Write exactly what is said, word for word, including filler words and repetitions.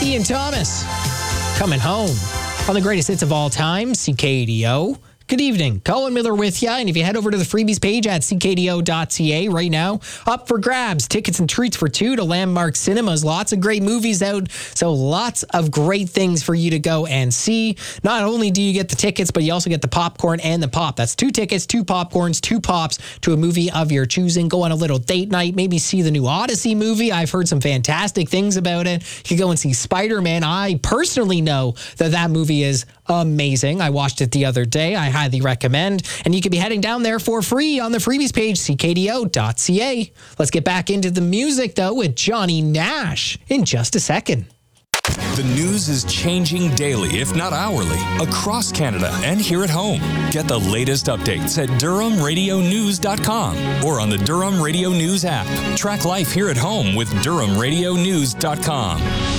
Ian Thomas, coming home on the greatest hits of all time, C K D O. Good evening. Colin Miller with you. And if you head over to the freebies page at c k d o dot c a right now, up for grabs, tickets and treats for two to Landmark Cinemas. Lots of great movies out, so lots of great things for you to go and see. Not only do you get the tickets, but you also get the popcorn and the pop. That's two tickets, two popcorns, two pops to a movie of your choosing. Go on a little date night, maybe see the new Odyssey movie. I've heard some fantastic things about it. You can go and see Spider-Man. I personally know that that movie is amazing. I watched it the other day. I highly recommend. And you can be heading down there for free on the freebies page, c k d o dot c a. Let's get back into the music, though, with Johnny Nash in just a second. The news is changing daily, if not hourly, across Canada and here at home. Get the latest updates at durham radio news dot com or on the Durham Radio News app. Track life here at home with durham radio news dot com.